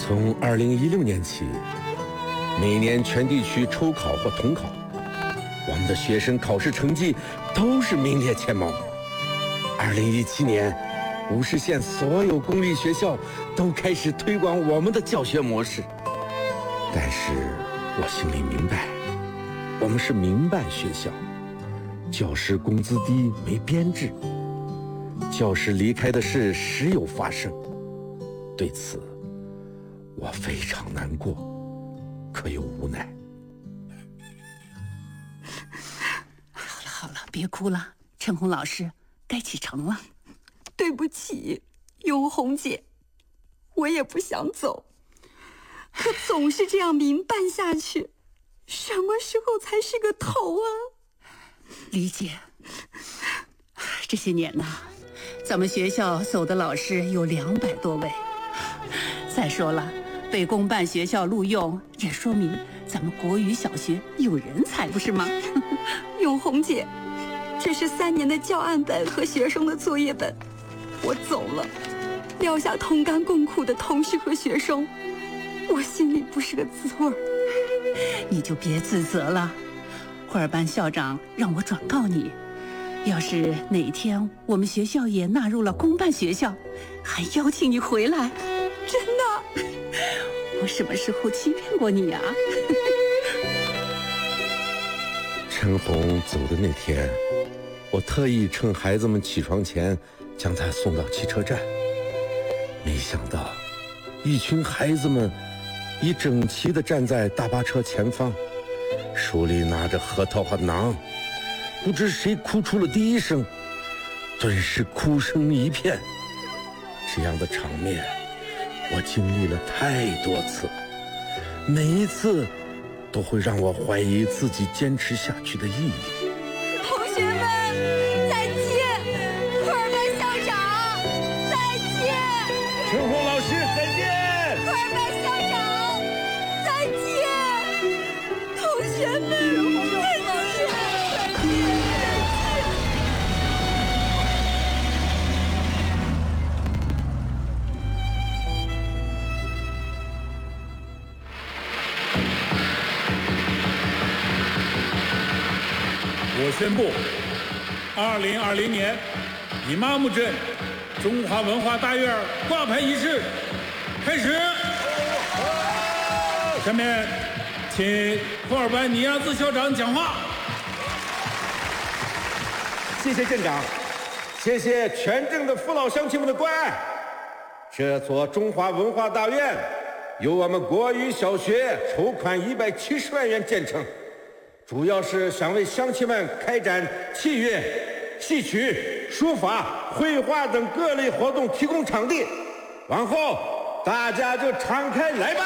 从2016年起，每年全地区抽考或统考，我们的学生考试成绩都是名列前茅。2017年，50县所有公立学校都开始推广我们的教学模式。但是我心里明白，我们是民办学校，教师工资低没编制，教师离开的事时有发生。对此，我非常难过，可又无奈。 好了，别哭了，陈红老师，该启程了。 对不起，永红姐，我也不想走，可总是这样民办下去，什么时候才是个头啊？ 理解。这些年呢，咱们学校走的老师有200多位。再说了，被公办学校录用，也说明咱们国语小学有人才，不是吗？ 永红姐，这是3年的教案本和学生的作业本，我走了，撂下同甘共苦的同事和学生，我心里不是个滋味儿。 你就别自责了，会儿班校长让我转告你，要是哪天我们学校也纳入了公办学校，还邀请你回来。 真的？ 我什么时候欺骗过你啊？ 陈红走的那天，我特意趁孩子们起床前将她送到汽车站，没想到一群孩子们已整齐地站在大巴车前方，手里拿着核桃和馕，不知谁哭出了第一声，顿时哭声一片。这样的场面我经历了太多次，每一次都会让我怀疑自己坚持下去的意义。 同学们再见，会儿班校长再见， 陈红老师再见， 会儿班校长再见，同学们再见。 我宣布，2020年伊玛目镇中华文化大院挂牌仪式开始。下面，请库尔班尼亚兹校长讲话。 谢谢镇长，谢谢全镇的父老乡亲们的关爱。这座中华文化大院由我们国语小学筹款170万元建成，主要是想为乡亲们开展器乐、戏曲、书法、绘画等各类活动提供场地。往后大家就敞开来吧！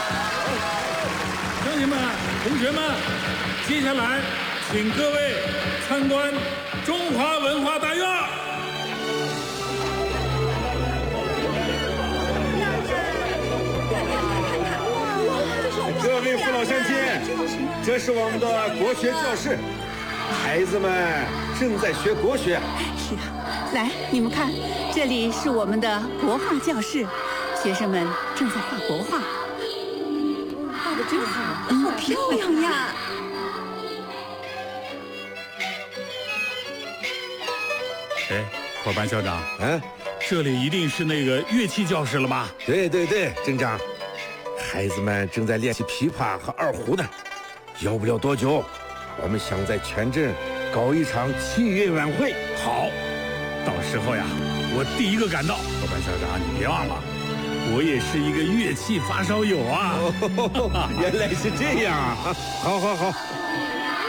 乡亲们、同学们，接下来请各位参观中华文化大院。 各位父老乡亲，这是我们的国学教室，孩子们正在学国学。 是啊，来，你们看，这里是我们的国画教室，学生们正在画国画。 画得真好，好漂亮呀！ 哎，库尔班校长， 嗯， 这里一定是那个乐器教室了吧？ 对，镇长，孩子们正在练习琵琶和二胡呢。要不了多久，我们想在全镇搞一场器乐晚会。 好，到时候呀，我第一个赶到。库尔班校长，你别忘了，我也是一个乐器发烧友啊。 原来是这样啊！好。